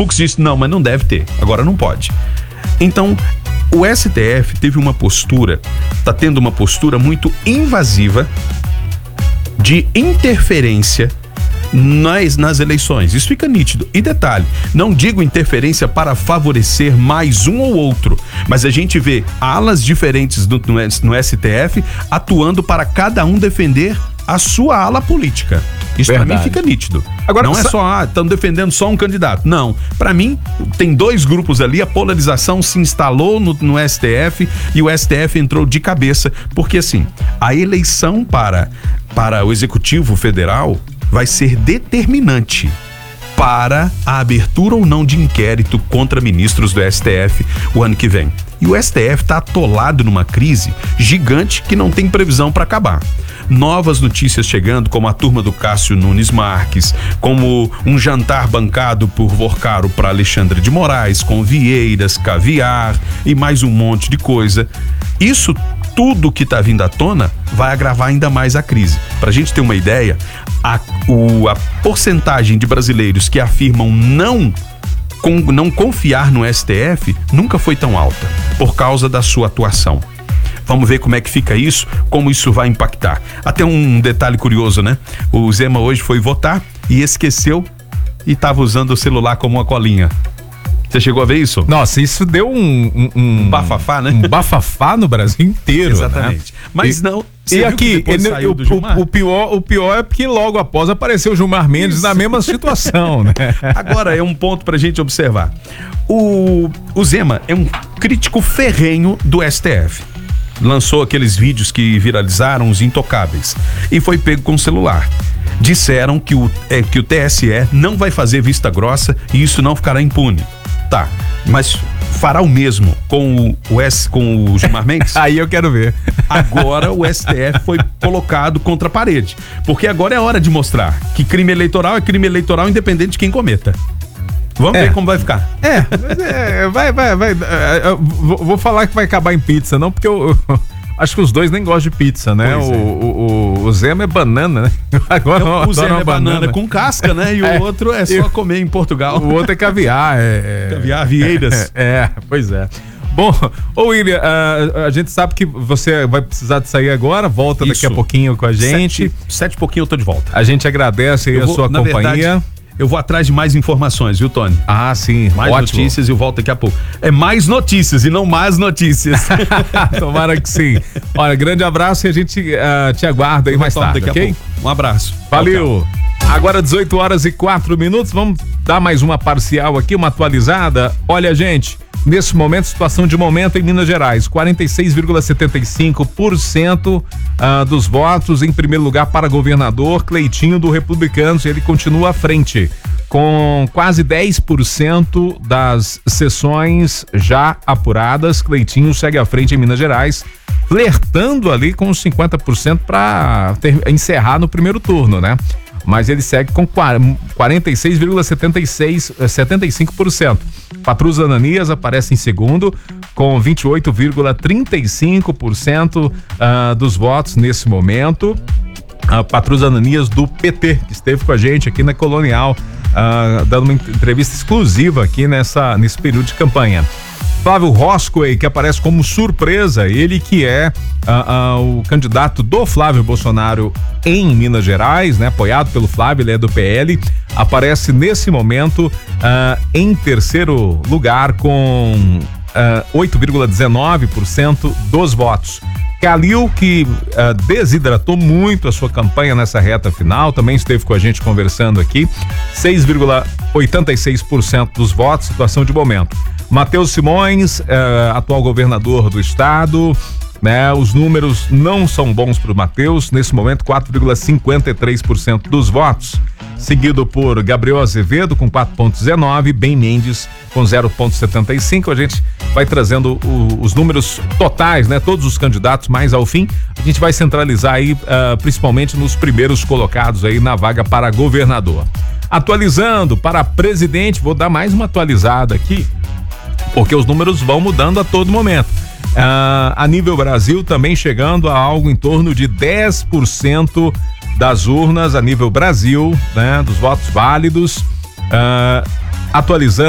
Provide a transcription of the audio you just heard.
Fux disse, não, mas não deve ter, agora não pode. Então, o STF teve uma postura, tá tendo uma postura muito invasiva de interferência nas eleições. Isso fica nítido. E detalhe, não digo interferência para favorecer mais um ou outro, mas a gente vê alas diferentes no STF atuando para cada um defender a sua ala política. Isso para mim fica nítido. Agora, não é só, estão defendendo só um candidato. Não. Para mim, tem dois grupos ali, a polarização se instalou no STF e o STF entrou de cabeça, porque assim, a eleição para o Executivo Federal vai ser determinante para a abertura ou não de inquérito contra ministros do STF o ano que vem. E o STF está atolado numa crise gigante que não tem previsão para acabar. Novas notícias chegando, como a turma do Cássio Nunes Marques, como um jantar bancado por Vorcaro para Alexandre de Moraes, com Vieiras, caviar e mais um monte de coisa. Isso tudo que está vindo à tona vai agravar ainda mais a crise. Para a gente ter uma ideia, a porcentagem de brasileiros que afirmam não confiar no STF nunca foi tão alta, por causa da sua atuação. Vamos ver como é que fica isso, como isso vai impactar. Até um detalhe curioso, né? O Zema hoje foi votar e esqueceu e estava usando o celular como uma colinha. Você chegou a ver isso? Nossa, isso deu um bafafá, né? Um bafafá no Brasil inteiro. Exatamente. Né? Mas não. E aqui, o pior é porque logo após apareceu o Gilmar Mendes na mesma situação, né? Agora é um ponto pra gente observar. O Zema é um crítico ferrenho do STF. Lançou aqueles vídeos que viralizaram, os intocáveis, e foi pego com o celular. Disseram que o TSE não vai fazer vista grossa e isso não ficará impune. Tá, mas fará o mesmo com o Gilmar Mendes? Aí eu quero ver. Agora o STF foi colocado contra a parede, porque agora é hora de mostrar que crime eleitoral é crime eleitoral independente de quem cometa. Vamos ver como vai ficar. Vai. Vou falar que vai acabar em pizza, não, porque eu acho que os dois nem gostam de pizza, né? O Zema é banana, né? Agora o Zema é banana com casca, né? E o outro é só comer em Portugal. O outro é caviar. Caviar, Vieiras. Pois é. Bom, William, a gente sabe que você vai precisar de sair agora, volta daqui a pouquinho com a gente. 7 e pouquinho eu tô de volta. A gente agradece aí a sua companhia. Verdade, eu vou atrás de mais informações, viu, Tony? Ah, sim. Mais notícias e eu volto daqui a pouco. É mais notícias e não mais notícias. Tomara que sim. Olha, grande abraço e a gente te aguarda aí mais tarde, daqui a pouco. Um abraço. Valeu. Agora 18h04, vamos dar mais uma parcial aqui, uma atualizada. Olha, gente, nesse momento, situação de momento em Minas Gerais, 46,75% dos votos. Em primeiro lugar para governador, Cleitinho do Republicanos, ele continua à frente, com quase 10% das sessões já apuradas. Cleitinho segue à frente em Minas Gerais, flertando ali com os 50% para encerrar no primeiro turno, né? Mas ele segue com 46,75%. Patrus Ananias aparece em segundo, com 28,35% dos votos nesse momento. A Patrus Ananias do PT, que esteve com a gente aqui na Colonial, dando uma entrevista exclusiva aqui nesse período de campanha. Flávio Roscoe, que aparece como surpresa, ele que é o candidato do Flávio Bolsonaro em Minas Gerais, né? Apoiado pelo Flávio, ele é do PL, aparece nesse momento em terceiro lugar com 8,19% dos votos. Calil, que desidratou muito a sua campanha nessa reta final, também esteve com a gente conversando aqui, 6,86% dos votos, situação de momento. Matheus Simões, atual governador do estado, né? Os números não são bons para o Matheus, nesse momento 4,53% dos votos, seguido por Gabriel Azevedo com 4,19%, Ben Mendes com 0,75%. A gente vai trazendo os números totais, né? Todos os candidatos, mais ao fim, a gente vai centralizar aí, principalmente nos primeiros colocados aí na vaga para governador. Atualizando para presidente, vou dar mais uma atualizada aqui, porque os números vão mudando a todo momento. A nível Brasil, também chegando a algo em torno de 10% das urnas a nível Brasil, né, dos votos válidos, atualizando